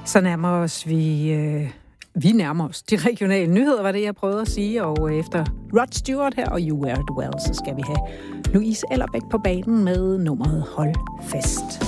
Så nærmer os vi nærmer os de regionale nyheder, var det, jeg prøvede at sige. Og efter Rod Stewart her og You Wear It Well, så skal vi have Louise Ellerbæk på banen med nummeret Hold Fast.